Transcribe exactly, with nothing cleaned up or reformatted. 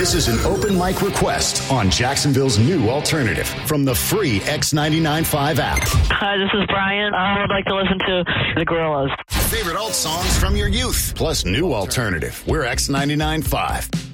This is an open mic request on Jacksonville's new alternative from the free X ninety-nine point five app. Hi, this is Brian. I would like to listen to the Gorillaz. Favorite alt songs from your youth, plus new alternative. We're X ninety-nine point five.